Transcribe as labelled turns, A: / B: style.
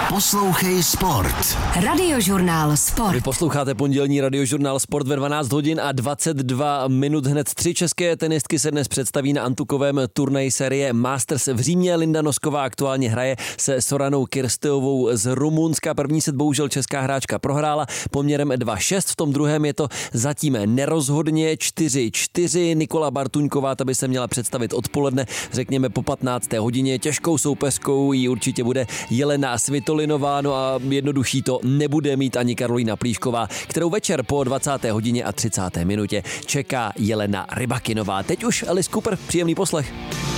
A: Poslouchej sport.
B: Radiožurnál Sport.
C: Vy posloucháte pondělní Radiožurnál Sport ve 12 hodin a 22 minut. Hned 3 české tenistky se dnes představí na antukovém turnaji série Masters v Římě. Linda Nosková aktuálně hraje se Soranou Kirsteovou z Rumunska. První set bohužel česká hráčka prohrála poměrem 2-6. V tom druhém je to zatím nerozhodně 4-4. Nikola Bartuňková, ta by se měla představit odpoledne, řekněme po 15. hodině. Těžkou soupeřkou jí určitě bude Jelena Svitolinová, no a jednodušší to nebude mít ani Karolína Plíšková, kterou večer po 20. hodině a 30. minutě čeká Jelena Rybakinová. Teď už Alice Cooper, příjemný poslech.